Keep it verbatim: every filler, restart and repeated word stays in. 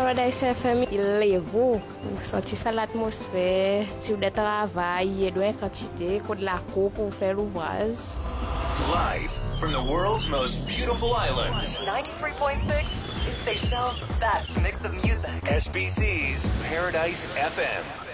Paradise F M, il levou, sorti ça l'atmosphère, sur des travail, et de quantité, pour de la coupe pour faire l'ouvrage. Live from the world's most beautiful islands. ninety-three point six is Seychelles' best mix of music. S B C's Paradise F M.